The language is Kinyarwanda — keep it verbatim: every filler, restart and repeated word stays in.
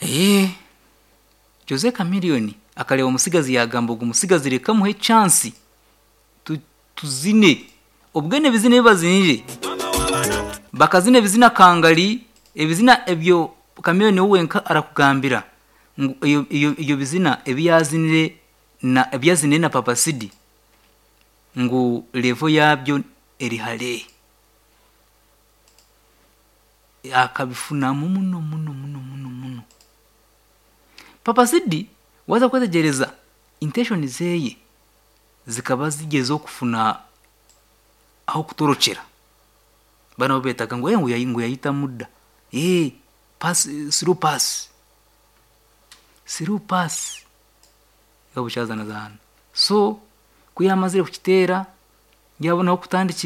eh Jose Chameleone akareba umusigazi yagamba ngo umusigazi reka muhe chance tu, tuzine ubwene bizine bazinije bakazine bizina kangali ebizina ebyo Chameleone wenka arakugambira iyo iyo iyo bizina ebiyazinire na ebyazine na Papa Sidi ngo levo yabyo eri hale akabifuna muno muno muno muno muno. Papa Sidi waza kwegereza intention zeye zikaba zigezo kufuna aho kutorokera bana betaga ngo yengu yayingu yayita muda eh pass through pass through pass gabuchaza nazana so kuyamazire kukitera yabona aho kutandikira